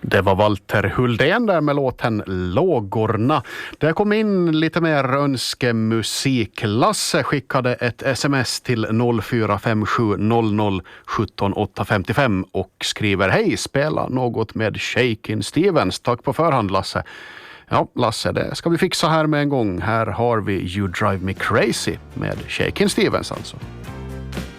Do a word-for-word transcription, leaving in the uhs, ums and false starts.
Det var Walter Huldén där med låten Lågorna. Det kom in lite mer önskemusik. Lasse skickade ett sms till noll fyra fem sju noll noll sjutton åtta fem fem och skriver: hej, spela något med Shakin' Stevens. Tack på förhand, Lasse. Ja, Lasse, det ska vi fixa här med en gång. Här har vi You Drive Me Crazy med Shakin' Stevens alltså.